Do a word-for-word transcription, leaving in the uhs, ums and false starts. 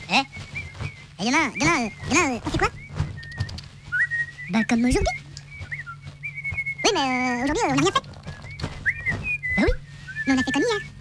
Eh Et demain, demain, demain, euh, on fait quoi? Bah comme aujourd'hui. Oui, mais euh, aujourd'hui, euh, on n'a rien fait. Bah oui, mais on a fait comme hier.